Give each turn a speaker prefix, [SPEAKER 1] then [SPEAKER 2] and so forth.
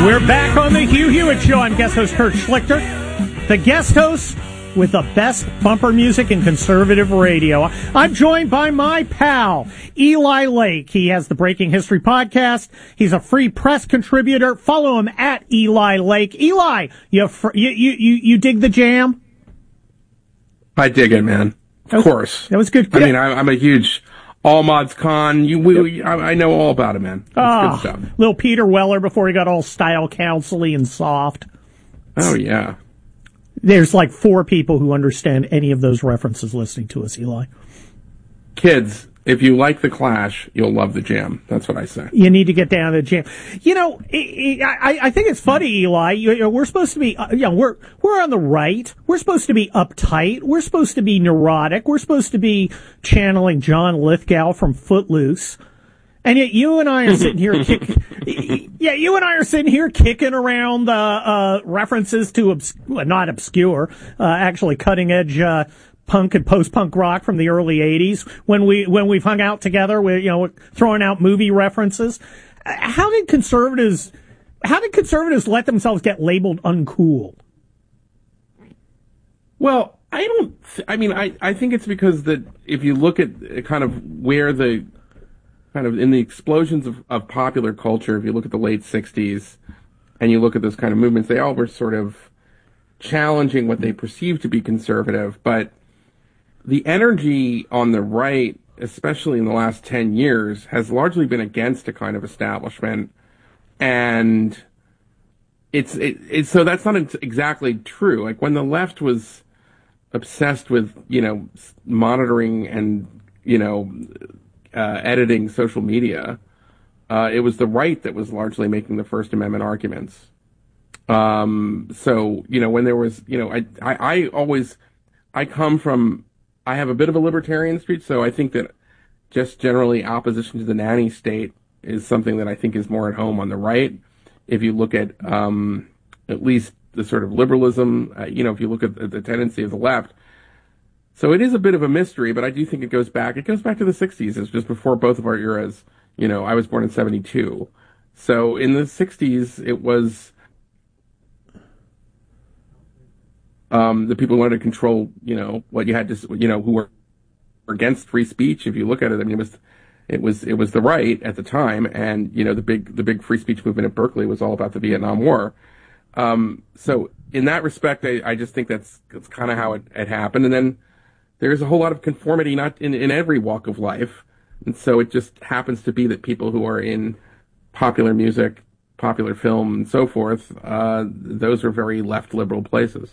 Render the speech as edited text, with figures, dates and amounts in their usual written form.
[SPEAKER 1] We're back on the Hugh Hewitt Show. I'm guest host Kurt Schlichter, the guest host with the best bumper music in conservative radio. I'm joined by my pal, Eli Lake. He has the Breaking History podcast. He's a free press contributor. Follow him at Eli Lake. Eli, you dig the jam?
[SPEAKER 2] I dig it, man. Of course.
[SPEAKER 1] That was good.
[SPEAKER 2] I mean, I'm a huge All Mods Con. I know all about it, man. It's good stuff.
[SPEAKER 1] Little Peter Weller before he got all style counsel-y and soft.
[SPEAKER 2] Oh, yeah.
[SPEAKER 1] There's like 4 people who understand any of those references listening to us, Eli.
[SPEAKER 2] Kids, if you like The Clash, you'll love the jam. That's what I say.
[SPEAKER 1] You need to get down to the jam. You know, I think it's funny, Eli. We're supposed to be, we're on the right. We're supposed to be uptight. We're supposed to be neurotic. We're supposed to be channeling John Lithgow from Footloose. And yet you and I are sitting here kicking around references to not obscure, actually cutting edge punk and post-punk rock from the early 80s when we've hung out together with throwing out movie references. How did conservatives let themselves get labeled uncool?
[SPEAKER 2] Well, I think it's because that if you look at kind of where the kind of in the explosions of popular culture, if you look at the late 60s and you look at those kind of movements, they all were sort of challenging what they perceived to be conservative. But the energy on the right, especially in the last 10 years, has largely been against a kind of establishment. And so that's not exactly true. Like when the left was obsessed with, monitoring and, editing social media, it was the right that was largely making the First Amendment arguments. So, when there was, I have a bit of a libertarian streak, so I think that just generally opposition to the nanny state is something that I think is more at home on the right. If you look at least the sort of liberalism, if you look at the tendency of the left. So it is a bit of a mystery, but I do think it goes back to the 60s. It's just before both of our eras. I was born in 72. So in the 60s, it was the people who wanted to control, what you had to, who were against free speech. If you look at it, I mean, it was the right at the time, and the big free speech movement at Berkeley was all about the Vietnam War. So in that respect, I just think that's kind of how it happened. And then there's a whole lot of conformity, not in every walk of life. And so it just happens to be that people who are in popular music, popular film, and so forth, those are very left liberal places.